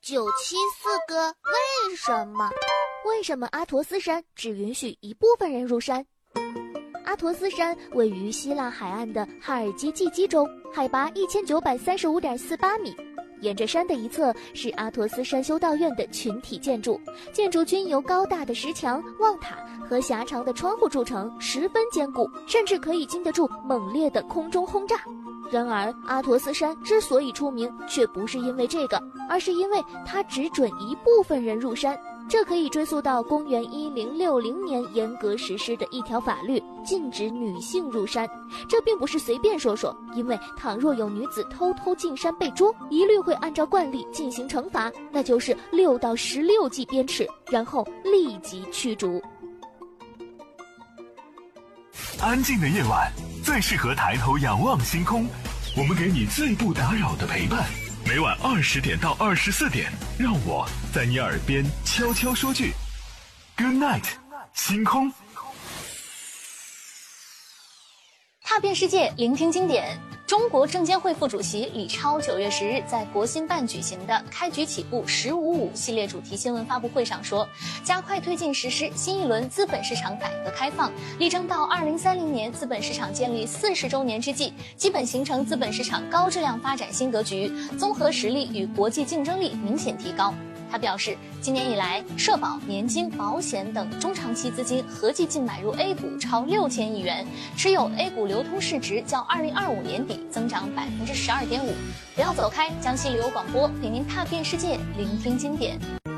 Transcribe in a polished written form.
974个为什么？ 为什么阿陀斯山只允许一部分人入山？阿陀斯山位于希腊海岸的哈尔基济基州，海拔1935.48米。沿着山的一侧是阿陀斯山修道院的群体建筑，建筑均由高大的石墙、望塔和狭长的窗户铸成，十分坚固，甚至可以经得住猛烈的空中轰炸。然而，阿陀斯山之所以出名，却不是因为这个，而是因为它只准一部分人入山。这可以追溯到公元1060年严格实施的一条法律，禁止女性入山。这并不是随便说说，因为倘若有女子偷偷进山被捉，一律会按照惯例进行惩罚，那就是6到16记鞭笞，然后立即驱逐。 安静的夜晚最适合抬头仰望星空，我们给你最不打扰的陪伴。每晚20点到24点，让我在你耳边悄悄说句 Good night， 星空。 踏遍世界，聆听经典。中国证监会副主席李超9月10日在国新办举行的开局起步“1055”系列主题新闻发布会上说，加快推进实施新一轮资本市场改革开放，力争到2030年资本市场建立40周年之际，基本形成资本市场高质量发展新格局，综合实力与国际竞争力明显提高。他表示，今年以来，社保、年金、保险等中长期资金合计净买入 A 股超6000亿元，持有 A 股流通市值较2025年底增长12.5%。不要走开，江西旅游广播陪您踏遍世界，聆听经典。